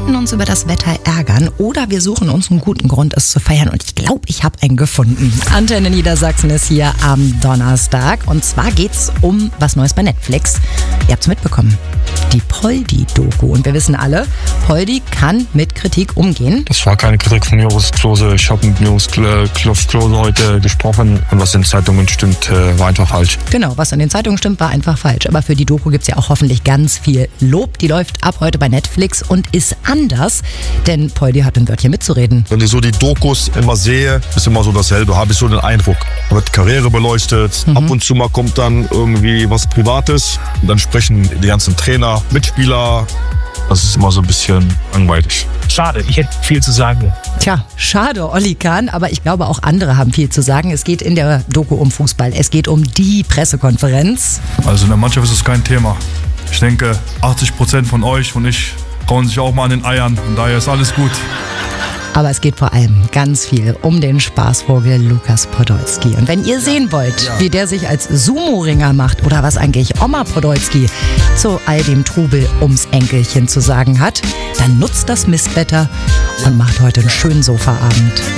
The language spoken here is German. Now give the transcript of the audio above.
könnten uns über das Wetter ärgern oder wir suchen uns einen guten Grund, es zu feiern. Und ich glaube, ich habe einen gefunden. Antenne Niedersachsen ist hier am Donnerstag. Und zwar geht's um was Neues bei Netflix. Ihr habt's mitbekommen. Die Poldi-Doku. Und wir wissen alle, Poldi kann mit Kritik umgehen. Das war keine Kritik von Joris Klose. Ich habe mit Joris Klose heute gesprochen. Und was in den Zeitungen stimmt, war einfach falsch. Genau, was in den Zeitungen stimmt, war einfach falsch. Aber für die Doku gibt's ja auch hoffentlich ganz viel Lob. Die läuft ab heute bei Netflix und ist anders, denn Poldi hat ein Wörtchen mitzureden. Wenn ich so die Dokus immer sehe, ist immer so dasselbe, habe ich so den Eindruck. Da wird Karriere beleuchtet, ab und zu mal kommt dann irgendwie was Privates. Und dann sprechen die ganzen Trainer, Mitspieler. Das ist immer so ein bisschen langweilig. Schade, ich hätte viel zu sagen. Tja, schade, Olli Kahn, aber ich glaube auch andere haben viel zu sagen. Es geht in der Doku um Fußball, es geht um die Pressekonferenz. Also in der Mannschaft ist es kein Thema. Ich denke, 80% von euch und ich trauen sich auch mal an den Eiern und daher ist alles gut. Aber es geht vor allem ganz viel um den Spaßvogel Lukas Podolski. Und wenn ihr sehen wollt, wie der sich als Sumo-Ringer macht oder was eigentlich Oma Podolski zu all dem Trubel ums Enkelchen zu sagen hat, dann nutzt das Mistwetter und macht heute einen schönen Sofaabend.